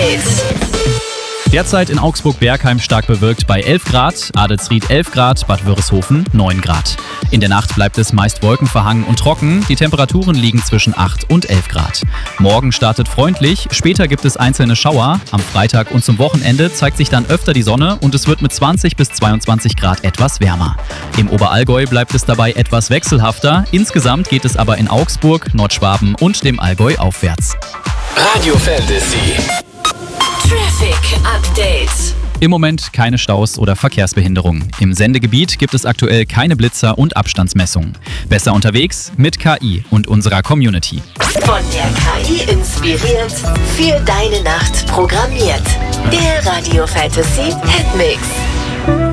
Update. Derzeit in Augsburg-Bergheim stark bewölkt bei 11 Grad, Adelsried 11 Grad, Bad Wörishofen 9 Grad. In der Nacht bleibt es meist wolkenverhangen und trocken, die Temperaturen liegen zwischen 8 und 11 Grad. Morgen startet freundlich, später gibt es einzelne Schauer, am Freitag und zum Wochenende zeigt sich dann öfter die Sonne und es wird mit 20 bis 22 Grad etwas wärmer. Im Oberallgäu bleibt es dabei etwas wechselhafter, insgesamt geht es aber in Augsburg, Nordschwaben und dem Allgäu aufwärts. Radio Fantasy. Traffic Update. Im Moment keine Staus oder Verkehrsbehinderungen. Im Sendegebiet gibt es aktuell keine Blitzer und Abstandsmessungen. Besser unterwegs mit KI und unserer Community. Von der KI inspiriert, für deine Nacht programmiert. Der Radio Fantasy Hitmix.